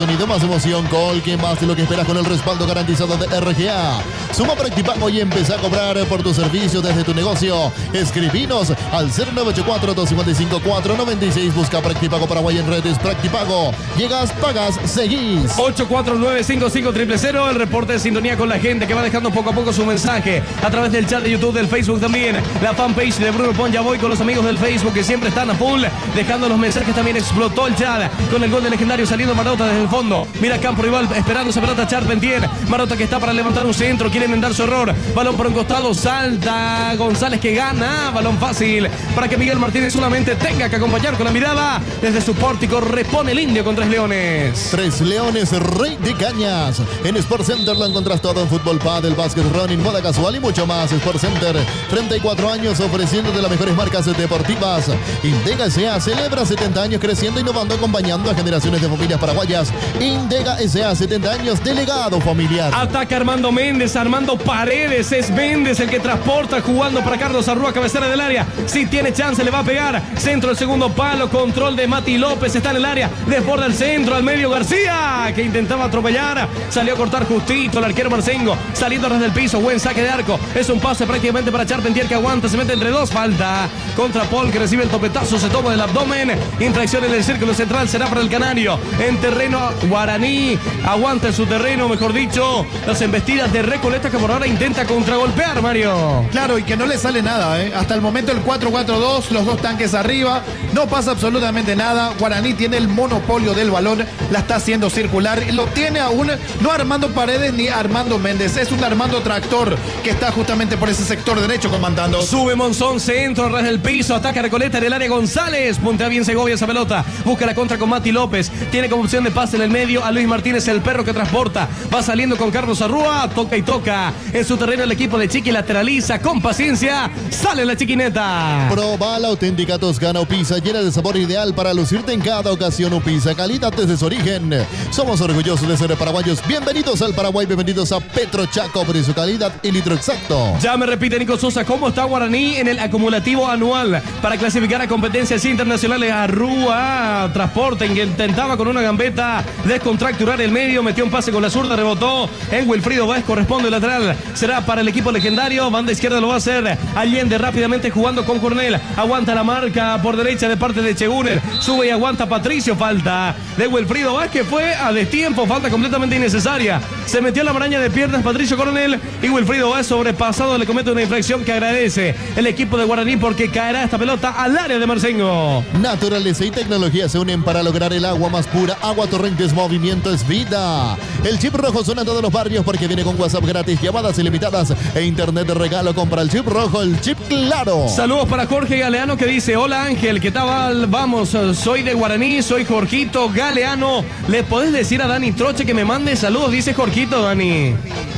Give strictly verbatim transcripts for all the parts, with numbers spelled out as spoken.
Sonido más emoción, Colque, más de lo que esperas con el respaldo garantizado de R G A. Suma Practipago y empieza a cobrar por tu servicio desde tu negocio. Escribinos al cero nueve ocho cuatro, dos cinco cinco, cuatro nueve seis. Busca Practipago Paraguay en redes. Practipago. Llegas, pagas, seguís. ocho cuatro nueve cinco cinco cero cero cero. El reporte de sintonía con la gente que va dejando poco a poco su mensaje a través del chat de YouTube, del Facebook también. La fanpage de Bruno Pon. Ya voy con los amigos del Facebook que siempre están a full dejando los mensajes. También explotó el chat con el gol del legendario saliendo Marota desde el fondo. Mira campo rival esperando esa pelota Charpentier. Marota que está para levantar un centro. Quiere enmendar su error. Balón por un costado. Salta González que gana. Balón fácil para que Miguel Martínez solamente tenga que acompañar con la mirada. Desde su pórtico repone el indio con Tres Leones. Tres Leones, Rey de Cañas. En Sport Center lo encontrás todo en fútbol, pádel, básquet, running, moda casual y mucho más. Sport Center, treinta y cuatro años ofreciéndote las mejores marcas deportivas. Indega S A celebra setenta años creciendo, innovando, acompañando a generaciones de familias paraguayas. Indega S A, setenta años, delegado familiar. Ataca Armando Méndez, Armando Paredes, es Méndez el que transporta, jugando para Carlos Arrúa, cabecera del área. Si tiene chance, le va a pegar. Centro del segundo palo, control de Mati López, está en el área, desborda el centro, al medio García, que intentaba atropellar, salió a cortar justito el arquero Marcengo, saliendo desde el piso, buen saque de arco. Es un pase prácticamente para Charpentier que aguanta, se mete entre dos, falta contra Paul que recibe el topetazo, se toma del abdomen, infracción en el círculo central, será para el Canario. En terreno guaraní, aguanta en su terreno, mejor dicho, las embestidas de Recoleta que por ahora intenta contragolpear, Mario. Claro, y que no le sale nada, ¿eh? Hasta el momento el cuatro cuatro dos, los dos tanques arriba, no pasa absolutamente nada. Guaraní tiene el monopolio del balón, la está haciendo circular, lo tiene aún, no Armando Paredes ni Armando Méndez, es un Armando Tractor que está justamente por ese sector derecho comandando. Sube Monzón, centro, ras del piso, ataca Recoleta en el área González, puntea bien Segovia esa pelota, busca la contra con Mati López, tiene como opción de pase en el medio a Luis Martínez, el perro que transporta, va saliendo con Carlos Arrúa, toca y toca, en su terreno el equipo de Chiqui lateraliza, con paciencia, sale la chiquineta. Proba la auténtica Toscana Upisa, llena de sabor ideal para lucirte en cada ocasión. Upisa, calidad desde su origen. Somos orgullosos de ser paraguayos. Bienvenidos al Paraguay, bienvenidos a Petro Chaco por su calidad y litro exacto. Ya me repite Nico Sosa, ¿cómo está Guaraní en el acumulativo anual para clasificar a competencias internacionales? Arrúa, transporte, intentaba con una gambeta descontracturar el medio, metió un pase con la zurda, rebotó en Wilfrido Báez, corresponde el lateral, será para el equipo legendario, banda izquierda lo va a hacer Allende rápidamente jugando con Cornel, aguanta la marca por derecha de parte de Cheguner, sube y aguanta Patricio, falta de Wilfrido Báez que fue a destiempo, falta completamente innecesaria, se metió la maraña de piernas Patricio Coronel y Wilfrido Báez sobrepasado le comete una infracción que agradece el equipo de Guaraní porque caerá esta pelota al área de Marcengo. Naturaleza y tecnología se unen para lograr el agua más pura. Agua Torrentes, movimiento es vida. El chip rojo suena en todos los barrios porque viene con WhatsApp gratis, llamadas ilimitadas e internet de regalo. Compra el chip rojo, el chip claro. Saludos para Jorge Galeano que dice: hola Ángel, ¿qué tal? Vamos, soy de Guaraní, soy Jorgito Galeano. ¿Le podés decir a Dani Troche que me mande saludos? Dice Jorgito, Dani.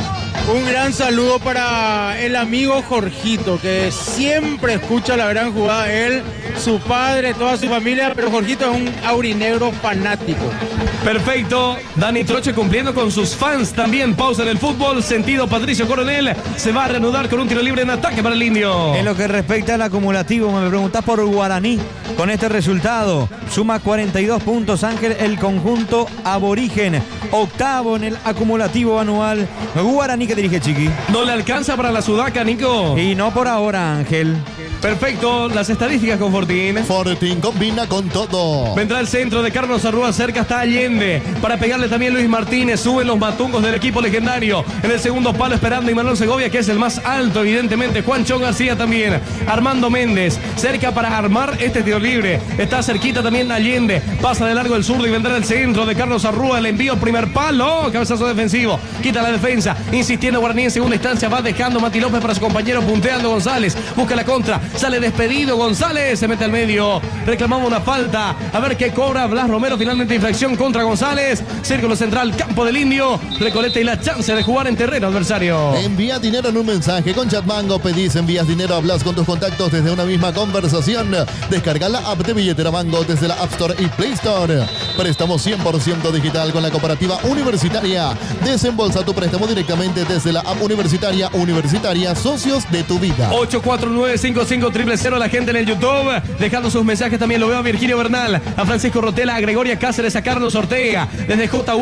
Un gran saludo para el amigo Jorgito, que siempre escucha la gran jugada. Él, su padre, toda su familia, pero Jorgito es un aurinegro fanático. Perfecto, Dani Troche cumpliendo con sus fans también. Pausa en el fútbol, sentido Patricio Coronel. Se va a reanudar con un tiro libre en ataque para el indio. En lo que respecta al acumulativo, me preguntás por Guaraní. Con este resultado, suma cuarenta y dos puntos Ángel, el conjunto aborigen. Octavo en el acumulativo anual. Guaraní que dirige Chiqui. No le alcanza para la sudaca, Nico. Y no por ahora, Ángel. Perfecto, las estadísticas con Fortín. Fortín combina con todo. Vendrá el centro de Carlos Arrúa, cerca está Allende. Para pegarle también Luis Martínez, suben los matungos del equipo legendario. En el segundo palo esperando Imanol Segovia, que es el más alto, evidentemente. Juancho García también. Armando Méndez, cerca para armar este tiro libre. Está cerquita también Allende. Pasa de largo el zurdo y vendrá el centro de Carlos Arrúa. El envío, primer palo, cabezazo defensivo. Quita la defensa, insistiendo Guaraní en segunda instancia. Va dejando Mati López para su compañero, punteando González. Busca la contra. Sale despedido González, se mete al medio, reclamaba una falta, a ver qué cobra Blas Romero, finalmente infracción contra González, círculo central, campo del indio, Recoleta y la chance de jugar en terreno adversario. Envía dinero en un mensaje con Chatmango, pedís, envías dinero, hablas con tus contactos desde una misma conversación, descarga la app de Billetera Mango desde la App Store y Play Store, préstamo cien por ciento digital con la cooperativa universitaria, desembolsa tu préstamo directamente desde la app universitaria, universitaria, socios de tu vida. ocho cuatro nueve cinco cinco cinco cero cero. La gente en el YouTube dejando sus mensajes también. Lo veo a Virgilio Bernal, a Francisco Rotela, a Gregoria Cáceres, a Carlos Ortega. Desde J uno